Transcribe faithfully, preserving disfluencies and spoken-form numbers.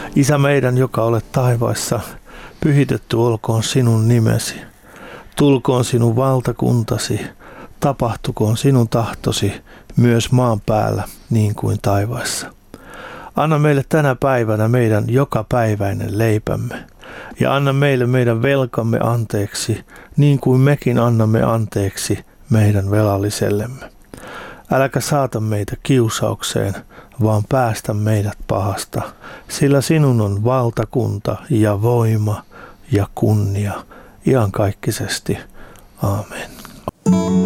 Isä meidän, joka olet taivaissa, pyhitetty olkoon sinun nimesi. Tulkoon sinun valtakuntasi, tapahtukoon sinun tahtosi myös maan päällä niin kuin taivaissa. Anna meille tänä päivänä meidän jokapäiväinen leipämme ja anna meille meidän velkamme anteeksi niin kuin mekin annamme anteeksi meidän velallisellemme. Äläkä saata meitä kiusaukseen, vaan päästä meidät pahasta, sillä sinun on valtakunta ja voima ja kunnia iankaikkisesti. Aamen.